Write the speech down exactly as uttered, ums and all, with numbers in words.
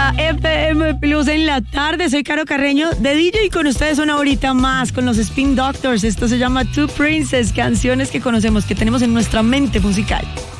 Exa F M Plus en la tarde. Soy Caro Carreño de D J y con ustedes una horita más con los Spin Doctors. Esto se llama Two Princes, canciones que conocemos, que tenemos en nuestra mente musical.